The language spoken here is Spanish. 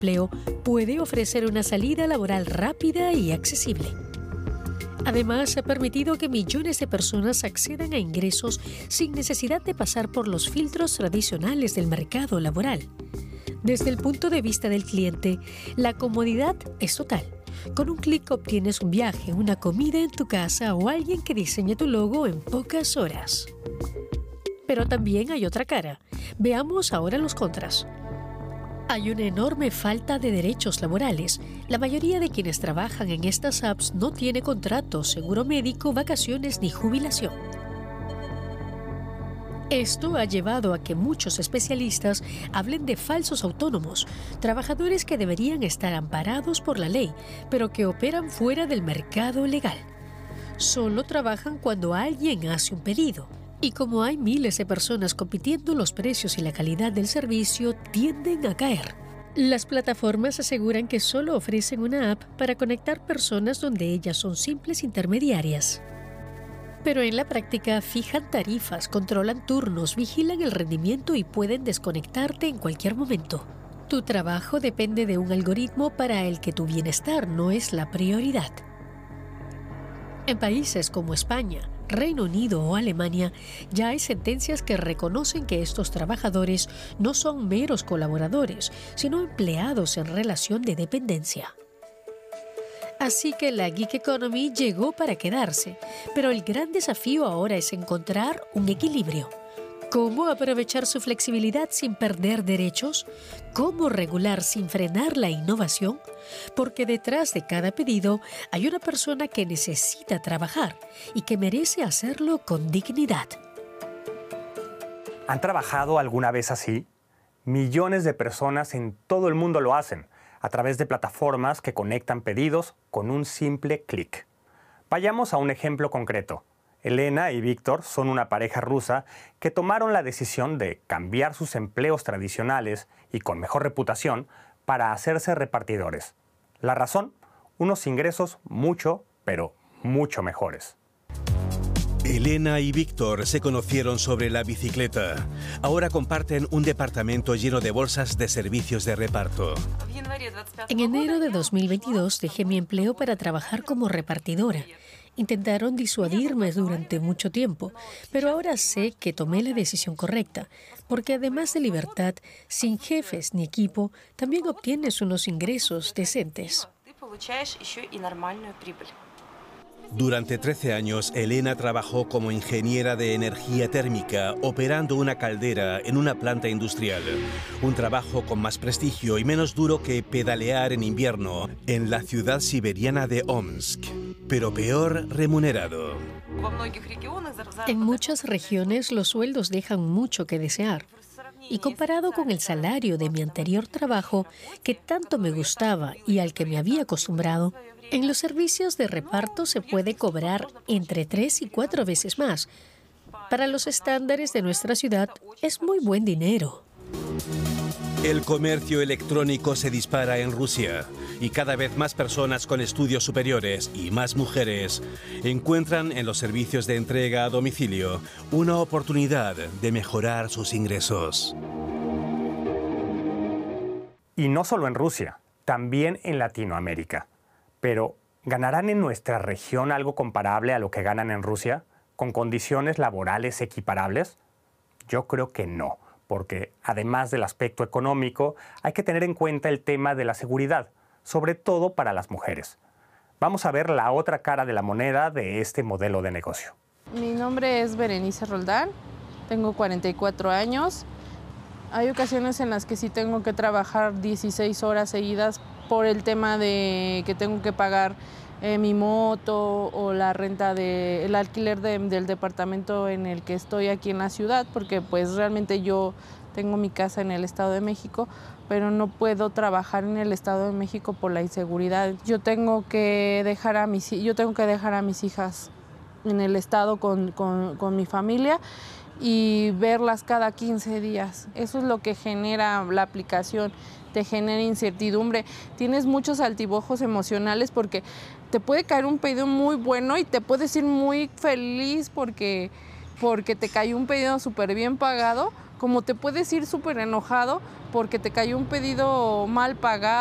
Empleo puede ofrecer una salida laboral rápida y accesible. Además, ha permitido que millones de personas accedan a ingresos sin necesidad de pasar por los filtros tradicionales del mercado laboral. Desde el punto de vista del cliente, la comodidad es total. Con un clic obtienes un viaje, una comida en tu casa o alguien que diseñe tu logo en pocas horas. Pero también hay otra cara. Veamos ahora los contras. Hay una enorme falta de derechos laborales. La mayoría de quienes trabajan en estas apps no tiene contrato, seguro médico, vacaciones ni jubilación. Esto ha llevado a que muchos especialistas hablen de falsos autónomos, trabajadores que deberían estar amparados por la ley, pero que operan fuera del mercado legal. Solo trabajan cuando alguien hace un pedido. Y como hay miles de personas compitiendo, los precios y la calidad del servicio tienden a caer. Las plataformas aseguran que solo ofrecen una app para conectar personas donde ellas son simples intermediarias. Pero en la práctica fijan tarifas, controlan turnos, vigilan el rendimiento y pueden desconectarte en cualquier momento. Tu trabajo depende de un algoritmo para el que tu bienestar no es la prioridad. En países como España, Reino Unido o Alemania, ya hay sentencias que reconocen que estos trabajadores no son meros colaboradores, sino empleados en relación de dependencia. Así que la Gig Economy llegó para quedarse, pero el gran desafío ahora es encontrar un equilibrio. ¿Cómo aprovechar su flexibilidad sin perder derechos? ¿Cómo regular sin frenar la innovación? Porque detrás de cada pedido hay una persona que necesita trabajar y que merece hacerlo con dignidad. ¿Han trabajado alguna vez así? Millones de personas en todo el mundo lo hacen, a través de plataformas que conectan pedidos con un simple clic. Vayamos a un ejemplo concreto. Elena y Víctor son una pareja rusa que tomaron la decisión de cambiar sus empleos tradicionales y con mejor reputación para hacerse repartidores. La razón, unos ingresos pero mucho mejores. Elena y Víctor se conocieron sobre la bicicleta. Ahora comparten un departamento lleno de bolsas de servicios de reparto. En enero de 2022 dejé mi empleo para trabajar como repartidora. Intentaron disuadirme durante mucho tiempo, pero ahora sé que tomé la decisión correcta, porque además de libertad, sin jefes ni equipo, también obtienes unos ingresos decentes. Durante 13 años, Elena trabajó como ingeniera de energía térmica, operando una caldera en una planta industrial. Un trabajo con más prestigio y menos duro que pedalear en invierno en la ciudad siberiana de Omsk, pero peor remunerado. En muchas regiones los sueldos dejan mucho que desear. Y comparado con el salario de mi anterior trabajo, que tanto me gustaba y al que me había acostumbrado, en los servicios de reparto se puede cobrar entre 3 y 4 veces más. Para los estándares de nuestra ciudad es muy buen dinero. El comercio electrónico se dispara en Rusia y cada vez más personas con estudios superiores y más mujeres encuentran en los servicios de entrega a domicilio una oportunidad de mejorar sus ingresos. Y no solo en Rusia, también en Latinoamérica. Pero, ¿ganarán en nuestra región algo comparable a lo que ganan en Rusia, con condiciones laborales equiparables? Yo creo que no, porque además del aspecto económico, hay que tener en cuenta el tema de la seguridad, sobre todo para las mujeres. Vamos a ver la otra cara de la moneda de este modelo de negocio. Mi nombre es Berenice Roldán, tengo 44 años. Hay ocasiones en las que sí tengo que trabajar 16 horas seguidas por el tema de que tengo que pagar mi moto o la renta el alquiler del departamento en el que estoy aquí en la ciudad, porque pues realmente yo tengo mi casa en el Estado de México, pero no puedo trabajar en el Estado de México por la inseguridad. Yo tengo que dejar a mis hijas en el Estado con mi familia y verlas cada 15 días. Eso es lo que genera la aplicación, te genera incertidumbre. Tienes muchos altibajos emocionales porque te puede caer un pedido muy bueno y te puedes ir muy feliz porque te cayó un pedido súper bien pagado, como te puedes ir súper enojado porque te cayó un pedido mal pagado.